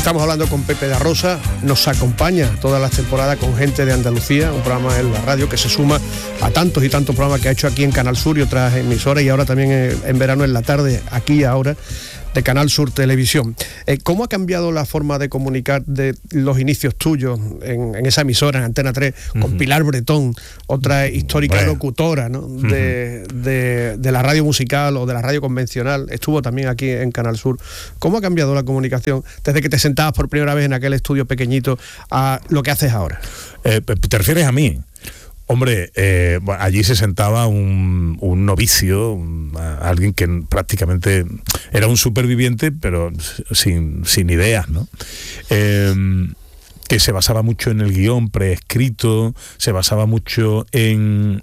Estamos hablando con Pepe da Rosa, nos acompaña todas las temporadas con Gente de Andalucía, un programa en la radio que se suma a tantos y tantos programas que ha hecho aquí en Canal Sur y otras emisoras, y ahora también en verano en la tarde, aquí y ahora, de Canal Sur Televisión. ¿Cómo ha cambiado la forma de comunicar de los inicios tuyos en esa emisora, en Antena 3, con Pilar Bretón, otra histórica locutora, ¿no? de la radio musical o de la radio convencional? Estuvo también aquí en Canal Sur. ¿Cómo ha cambiado la comunicación desde que te sentabas por primera vez en aquel estudio pequeñito a lo que haces ahora? ¿Te refieres a mí? Hombre, allí se sentaba un novicio, alguien que prácticamente era un superviviente, pero sin ideas, ¿no? Que se basaba mucho en el guión preescrito, se basaba mucho en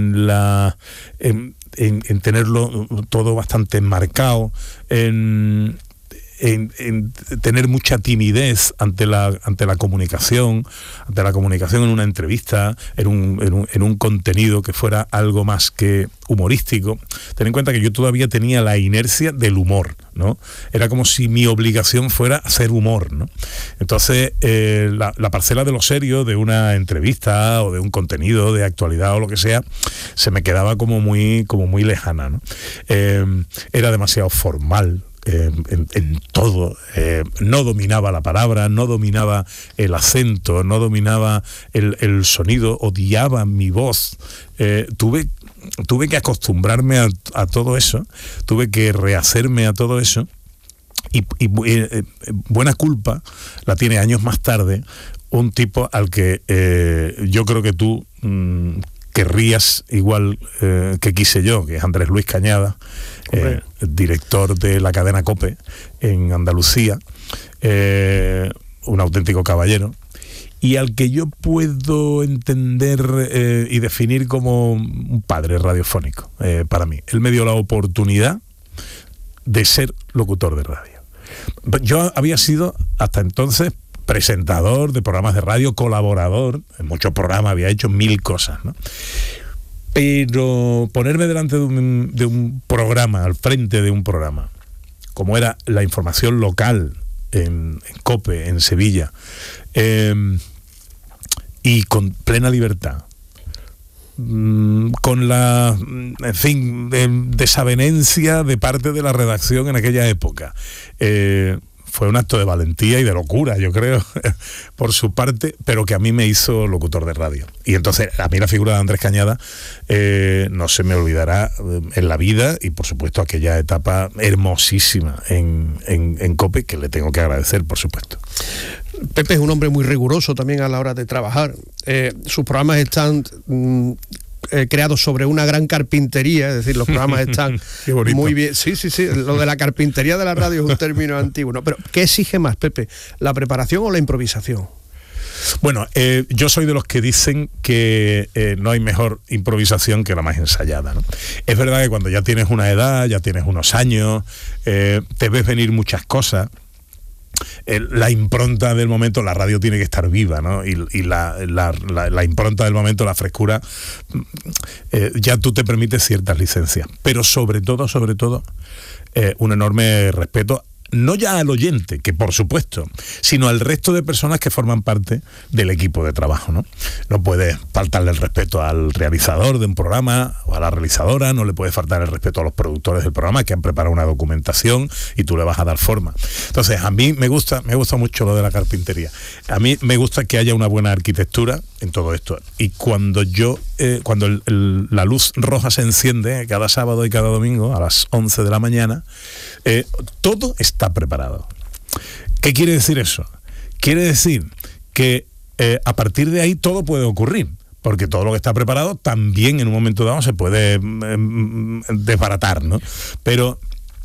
tenerlo todo bastante enmarcado, en tener mucha timidez ante la comunicación, en una entrevista, en un contenido que fuera algo más que humorístico. Ten en cuenta que yo todavía tenía la inercia del humor, ¿no? Era como si mi obligación fuera hacer humor, ¿no? Entonces, la parcela de lo serio, de una entrevista o de un contenido de actualidad o lo que sea, se me quedaba como muy lejana, ¿no? Era demasiado formal. En todo, no dominaba la palabra, no dominaba el acento, no dominaba el sonido, odiaba mi voz. Tuve que acostumbrarme a todo eso, tuve que rehacerme a todo eso, y buena culpa la tiene años más tarde un tipo al que yo creo que tú querrías igual que quise yo, que es Andrés Luis Cañada, director de la cadena COPE en Andalucía, un auténtico caballero, y al que yo puedo entender y definir como un padre radiofónico para mí. Él me dio la oportunidad de ser locutor de radio. Yo había sido hasta entonces presentador de programas de radio, colaborador en muchos programas, había hecho 1000 cosas, ¿no? Pero ponerme delante de un programa, al frente de un programa, como era la información local en COPE, en Sevilla, y con plena libertad, con la, en fin, desavenencia de parte de la redacción en aquella época, fue un acto de valentía y de locura, yo creo, por su parte, pero que a mí me hizo locutor de radio. Y entonces, a mí la figura de Andrés Cañada no se me olvidará en la vida, y por supuesto aquella etapa hermosísima en COPE, que le tengo que agradecer, por supuesto. Pepe es un hombre muy riguroso también a la hora de trabajar. Sus programas están creados sobre una gran carpintería, es decir, los programas están muy bien. Sí, lo de la carpintería de la radio es un término antiguo, ¿no? Pero ¿qué exige más, Pepe? ¿La preparación o la improvisación? Bueno, yo soy de los que dicen que no hay mejor improvisación que la más ensayada, ¿no? Es verdad que cuando ya tienes una edad, ya tienes unos años, te ves venir muchas cosas. La impronta del momento, la radio tiene que estar viva, ¿no? Y la impronta del momento, la frescura, ya tú te permites ciertas licencias, pero sobre todo un enorme respeto, no ya al oyente, que por supuesto, sino al resto de personas que forman parte del equipo de trabajo, ¿no? No puedes faltarle el respeto al realizador de un programa o a la realizadora, no le puedes faltar el respeto a los productores del programa que han preparado una documentación y tú le vas a dar forma. Entonces, a mí me gusta mucho lo de la carpintería. A mí me gusta que haya una buena arquitectura en todo esto. Y cuando la luz roja se enciende cada sábado y cada domingo a las 11 de la mañana, todo está preparado. ¿Qué quiere decir eso? Quiere decir que a partir de ahí todo puede ocurrir, porque todo lo que está preparado también en un momento dado se puede desbaratar, ¿no? Pero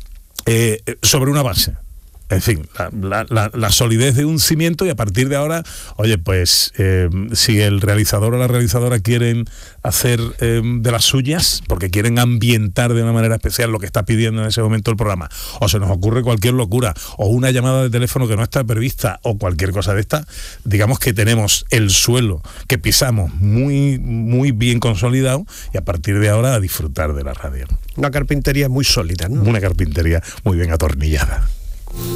sobre una base. En fin, la solidez de un cimiento, y a partir de ahora, oye, pues si el realizador o la realizadora quieren hacer de las suyas, porque quieren ambientar de una manera especial lo que está pidiendo en ese momento el programa, o se nos ocurre cualquier locura, o una llamada de teléfono que no está prevista, o cualquier cosa de esta, digamos que tenemos el suelo que pisamos muy, muy bien consolidado, y a partir de ahora a disfrutar de la radio. Una carpintería muy sólida, ¿no? Una carpintería muy bien atornillada.